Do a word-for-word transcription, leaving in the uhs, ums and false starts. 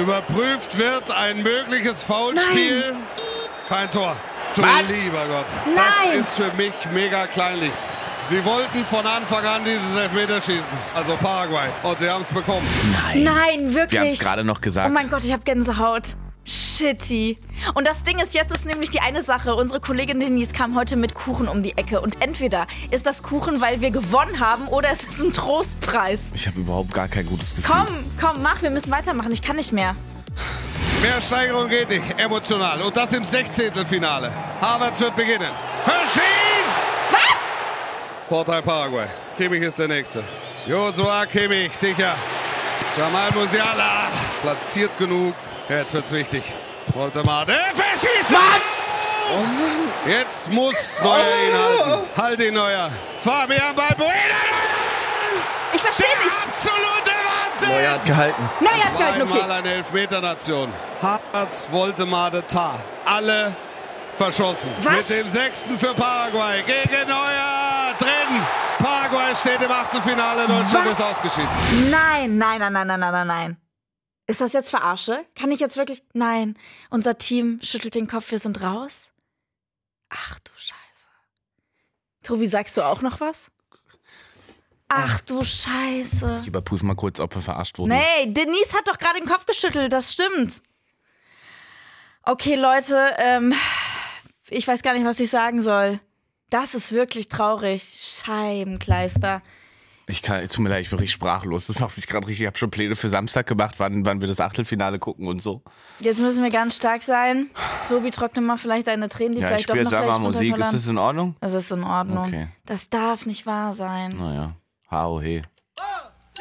Überprüft wird ein mögliches Foulspiel. Nein. Kein Tor. Du Was? lieber Gott. Nein. Das ist für mich mega kleinlich. Sie wollten von Anfang an dieses Elfmeterschießen, also Paraguay, und sie haben es bekommen. Nein. Nein, wirklich. Wir haben es gerade noch gesagt. Oh mein Gott, ich habe Gänsehaut. Shitty. Und das Ding ist, jetzt ist nämlich die eine Sache. Unsere Kollegin Denise kam heute mit Kuchen um die Ecke. Und entweder ist das Kuchen, weil wir gewonnen haben, oder es ist ein Trostpreis. Ich habe überhaupt gar kein gutes Gefühl. Komm, komm, mach, wir müssen weitermachen. Ich kann nicht mehr. Mehr Steigerung geht nicht, emotional. Und das im Sechzehntelfinale. Havertz wird beginnen. Verschießt! Was? Vorteil Paraguay. Kimmich ist der Nächste. Joshua Kimmich, sicher. Jamal Musiala, platziert genug. Jetzt wird's wichtig. Woltemade, der verschießt! Was? Oh, jetzt muss Neuer ihn halten. Halt ihn, Neuer. Fabian Balbuena! Ich verstehe nicht. Absolute Wahnsinn! Neuer hat gehalten. Neuer hat gehalten, okay. Zweimal eine Elfmeternation. Havertz, Woltemade, Tah. Alle verschossen. Was? Mit dem sechsten für Paraguay. Gegen Neuer. Drin. Paraguay steht im Achtelfinale. Deutschland Was? ist ausgeschieden. Nein, nein, nein, nein, nein, nein, nein, nein. Ist das jetzt Verarsche? Kann ich jetzt wirklich... Nein, unser Team schüttelt den Kopf, wir sind raus? Ach du Scheiße. Tobi, sagst du auch noch was? Ach du Scheiße. Ich überprüfe mal kurz, ob wir verarscht wurden. Nee, Denise hat doch gerade den Kopf geschüttelt, das stimmt. Okay, Leute, ähm, ich weiß gar nicht, was ich sagen soll. Das ist wirklich traurig. Scheibenkleister. Ich kann, es tut mir leid, ich bin richtig sprachlos. Das macht mich gerade richtig. Ich habe schon Pläne für Samstag gemacht, wann, wann wir das Achtelfinale gucken und so. Jetzt müssen wir ganz stark sein. Tobi, trockne mal vielleicht deine Tränen, die Ja, ich vielleicht doch spiele noch jetzt gleich einfach Musik. Ist runterkullern. das in Ordnung? Das ist in Ordnung. Okay. Das darf nicht wahr sein. Naja, H O He.